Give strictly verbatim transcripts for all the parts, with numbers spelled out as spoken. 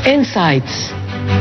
Insights.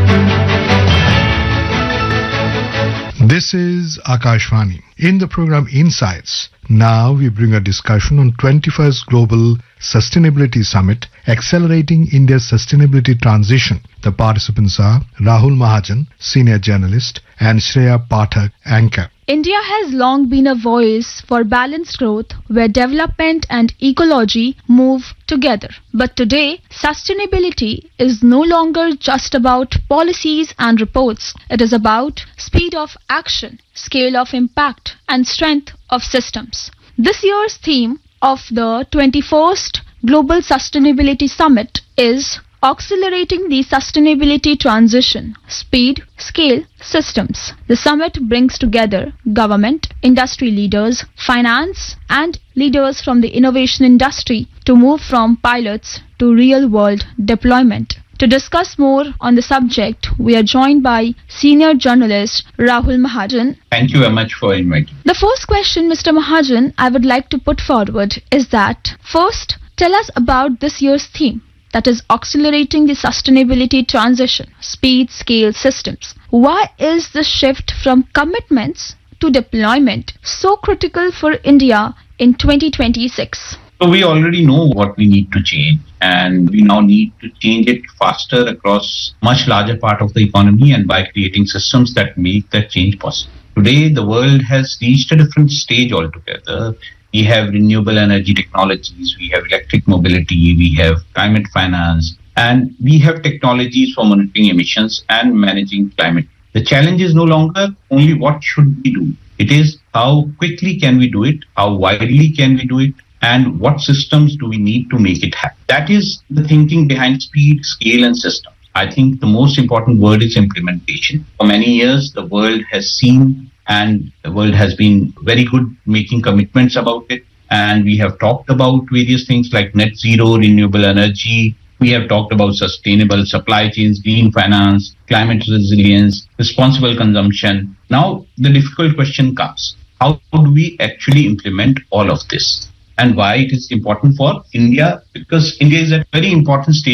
This is Akashvani. In the program Insights, now we bring a discussion on twenty-first Global Sustainability Summit, Accelerating India's Sustainability Transition. The participants are Rahul Mahajan, Senior Journalist, and Shreya Pathak, Anchor. India has long been a voice for balanced growth where development and ecology move together. But today, sustainability is no longer just about policies and reports. It is about speed of action, scale of impact, and strength of systems. This year's theme of the twenty-first Global Sustainability Summit is Accelerating the Sustainability Transition, Speed, Scale, Systems. The summit brings together government, industry leaders, finance, and leaders from the innovation industry to move from pilots to real-world deployment. To discuss more on the subject, we are joined by senior journalist Rahul Mahajan. Thank you very much for inviting. The first question, Mister Mahajan, I would like to put forward is that, first, tell us about this year's theme. That is accelerating the sustainability transition, speed, scale, systems. Why is the shift from commitments to deployment so critical for India in twenty twenty-six? So we already know what we need to change, and we now need to change it faster across much larger part of the economy and by creating systems that make that change possible. Today, the world has reached a different stage altogether. We have renewable energy technologies, we have electric mobility, we have climate finance, and we have technologies for monitoring emissions and managing climate. The challenge is no longer only what should we do. It is how quickly can we do it, how widely can we do it, and what systems do we need to make it happen. That is the thinking behind speed, scale, and systems. I think the most important word is implementation. For many years, the world has seen and the world has been very good making commitments about it. And we have talked about various things like net zero, renewable energy. We have talked about sustainable supply chains, green finance, climate resilience, responsible consumption. Now, the difficult question comes. How do we actually implement all of this? And why it is important for India? Because India is at a very important stage